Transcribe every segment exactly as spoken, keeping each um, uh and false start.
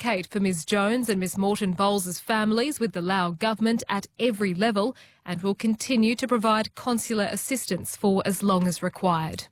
advocate for Ms Jones and Ms Morton Bowles' families with the Lao government at every level and will continue to provide consular assistance for as long as required.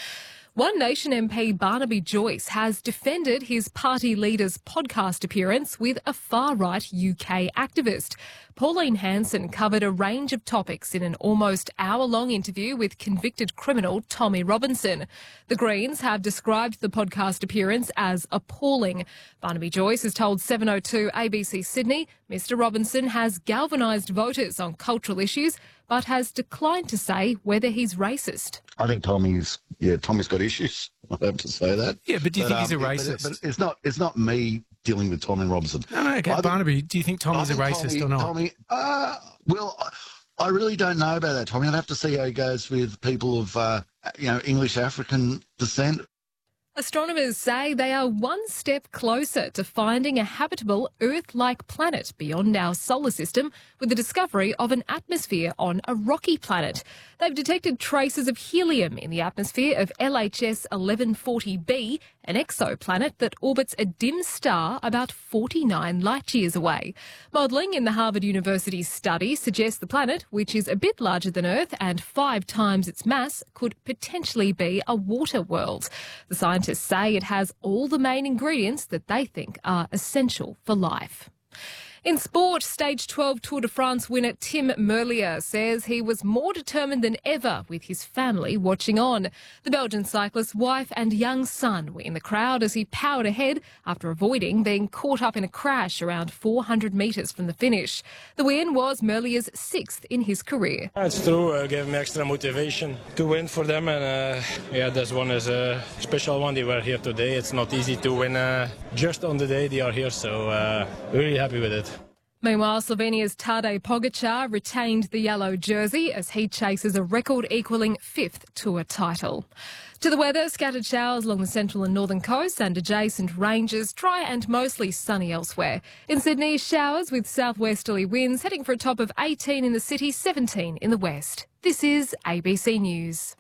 One Nation M P Barnaby Joyce has defended his party leader's podcast appearance with a far-right U K activist. Pauline Hanson covered a range of topics in an almost hour-long interview with convicted criminal Tommy Robinson. The Greens have described the podcast appearance as appalling. Barnaby Joyce has told seven oh two A B C Sydney Mr Robinson has galvanised voters on cultural issues, but has declined to say whether he's racist. I think Tommy's, yeah, Tommy's got issues. I have to say that. Yeah, but do you but, think he's um, a racist? But, but it's not. It's not me dealing with Tommy Robinson. No, no, okay, I Barnaby. Think, do you think Tommy's a racist Tommy, or not? Tommy, uh, well, I really don't know about that, Tommy. I'd have to see how he goes with people of, uh, you know, English African descent. Astronomers say they are one step closer to finding a habitable Earth-like planet beyond our solar system with the discovery of an atmosphere on a rocky planet. They've detected traces of helium in the atmosphere of L H S eleven forty b, an exoplanet that orbits a dim star about forty-nine light-years away. Modelling in the Harvard University study suggests the planet, which is a bit larger than Earth and five times its mass, could potentially be a water world. The scientists say it has all the main ingredients that they think are essential for life. In sport, Stage twelve Tour de France winner Tim Merlier says he was more determined than ever with his family watching on. The Belgian cyclist's wife and young son were in the crowd as he powered ahead after avoiding being caught up in a crash around four hundred metres from the finish. The win was Merlier's sixth in his career. It's true, uh, gave me extra motivation to win for them, and uh, yeah, this one is a special one. They were here today. It's not easy to win uh, just on the day they are here, so uh, really happy with it. Meanwhile, Slovenia's Tadej Pogačar retained the yellow jersey as he chases a record-equalling fifth Tour title. To the weather, scattered showers along the central and northern coasts and adjacent ranges, dry and mostly sunny elsewhere. In Sydney, showers with southwesterly winds heading for a top of eighteen in the city, seventeen in the west. This is A B C News.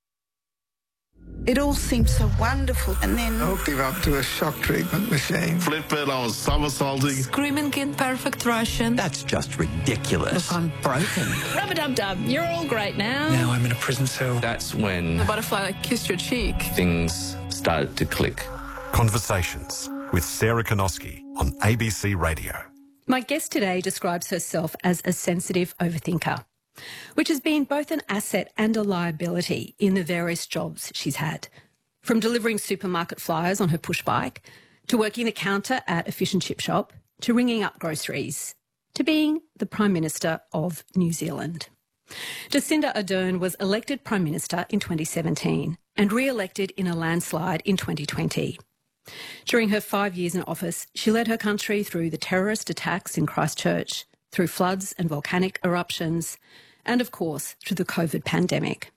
It all seemed so wonderful, and then hooked him up to a shock treatment machine. Flipping, I was somersaulting. Screaming in perfect Russian. That's just ridiculous. Look, I'm broken. Rub-a-dub-dub, you're all great now. Now I'm in a prison cell. That's when the butterfly kissed your cheek. Things started to click. Conversations with Sarah Konoski on A B C Radio. My guest today describes herself as a sensitive overthinker, which has been both an asset and a liability in the various jobs she's had. From delivering supermarket flyers on her push bike, to working the counter at a fish and chip shop, to ringing up groceries, to being the Prime Minister of New Zealand. Jacinda Ardern was elected Prime Minister in twenty seventeen and re-elected in a landslide in twenty twenty. During her five years in office, she led her country through the terrorist attacks in Christchurch, through floods and volcanic eruptions, and of course, through the COVID pandemic.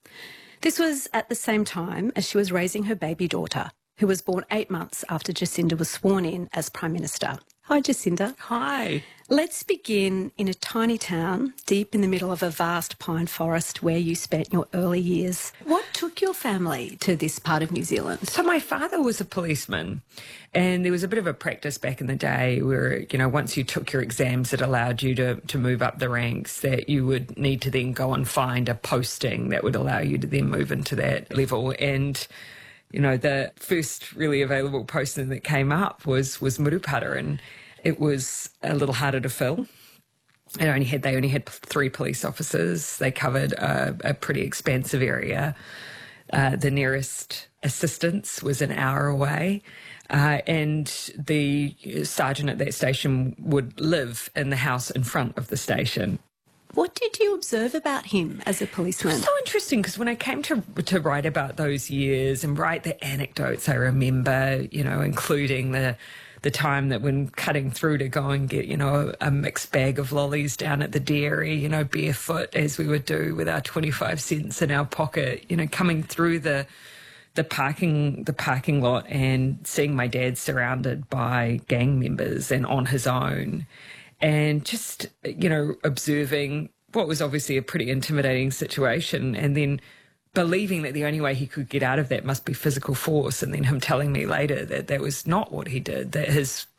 This was at the same time as she was raising her baby daughter, who was born eight months after Jacinda was sworn in as Prime Minister. Hi, Jacinda. Hi. Let's begin in a tiny town deep in the middle of a vast pine forest where you spent your early years. What took your family to this part of New Zealand? So my father was a policeman, and there was a bit of a practice back in the day where, you know, once you took your exams that allowed you to, to move up the ranks, that you would need to then go and find a posting that would allow you to then move into that level. And you know, the first really available posting that came up was was Murupara, and it was a little harder to fill. It only had they only had three police officers. They covered a, a pretty expansive area. Uh, the nearest assistance was an hour away, uh, and the sergeant at that station would live in the house in front of the station. What did you observe about him as a policeman? So interesting, because when I came to to write about those years and write the anecdotes I remember, you know, including the the time that when cutting through to go and get, you know, a, a mixed bag of lollies down at the dairy, you know, barefoot as we would do with our twenty-five cents in our pocket, you know, coming through the the parking the parking lot and seeing my dad surrounded by gang members and on his own. And just, you know, observing what was obviously a pretty intimidating situation, and then believing that the only way he could get out of that must be physical force, and then him telling me later that that was not what he did, that his